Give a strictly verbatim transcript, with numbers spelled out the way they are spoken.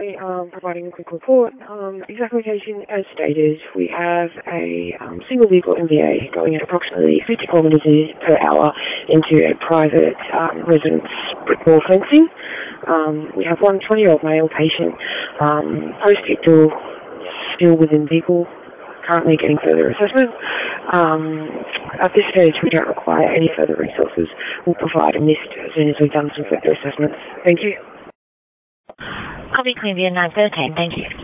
by um, providing a quick report. Um, exact location, as stated, we have a um, single vehicle M V A going at approximately fifty kilometres per hour into a private um, residence brick wall fencing. Um, we have one twenty-year-old male patient, um, post-ictal, still within vehicle, currently getting further assessment. Um, at this stage, we don't require any further resources. We'll provide a list as soon as we've done some further assessments. Thank you. Copy, Queanbeyan nine thirteen. Thank you.